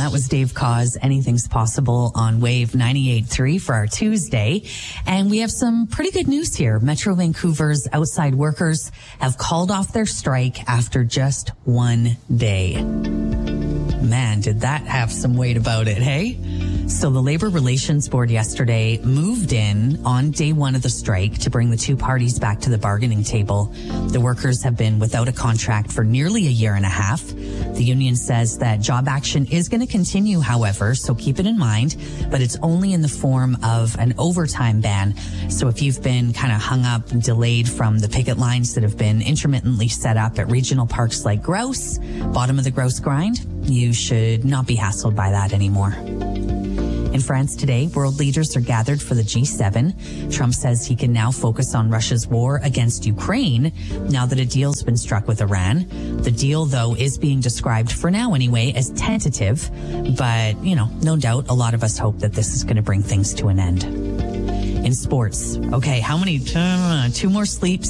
That was Dave Cause. Anything's possible on Wave 98.3 for our Tuesday. And we have some pretty good news here. Metro Vancouver's outside workers have called off their strike after just one day. Man, did that have some weight about it, hey? So the Labor Relations Board yesterday moved in on day one of the strike to bring the two parties back to the bargaining table. The workers have been without a contract for nearly a year and a half. The union says that job action is going to continue, however, so keep it in mind, but it's only in the form of an overtime ban. So if you've been kind of hung up and delayed from the picket lines that have been intermittently set up at regional parks like Grouse, bottom of the Grouse grind, you should not be hassled by that anymore. In France today, world leaders are gathered for the G7. Trump says he can now focus on Russia's war against Ukraine now that a deal's been struck with Iran. The deal, though, is being described, for now anyway, as tentative. But, no doubt a lot of us hope that this is going to bring things to an end. In sports, okay, how many? 2 more sleeps.